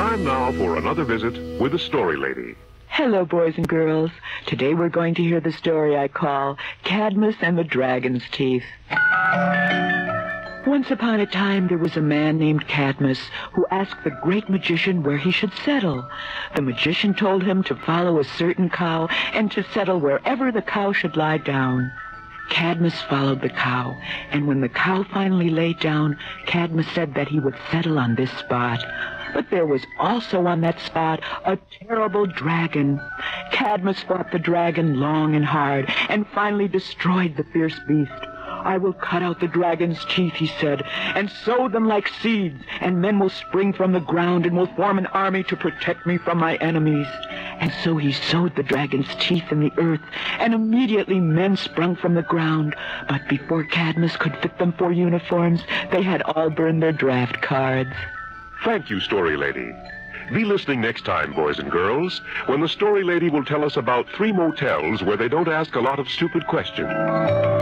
Time now for another visit with the Story Lady. Hello, boys and girls. Today we're going to hear the story I call Cadmus and the Dragon's Teeth. Once upon a time, there was a man named Cadmus who asked the great magician where he should settle. The magician told him to follow a certain cow and to settle wherever the cow should lie down. Cadmus followed the cow, and when the cow finally lay down, Cadmus said that he would settle on this spot. But there was also on that spot a terrible dragon. Cadmus fought the dragon long and hard, and finally destroyed the fierce beast. "I will cut out the dragon's teeth," he said, "and sow them like seeds, and men will spring from the ground and will form an army to protect me from my enemies." And so he sowed the dragon's teeth in the earth, and immediately men sprung from the ground. But before Cadmus could fit them for uniforms, they had all burned their draft cards. Thank you, Story Lady. Be listening next time, boys and girls, when the Story Lady will tell us about 3 motels where they don't ask a lot of stupid questions.